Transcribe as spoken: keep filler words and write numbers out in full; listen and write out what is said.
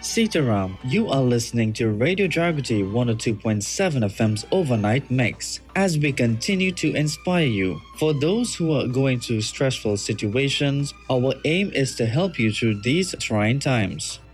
Sitaram, you are listening to Radio Jagati one oh two point seven F M's Overnight Mix as we continue to inspire you. For those who are going through stressful situations, our aim is to help you through these trying times.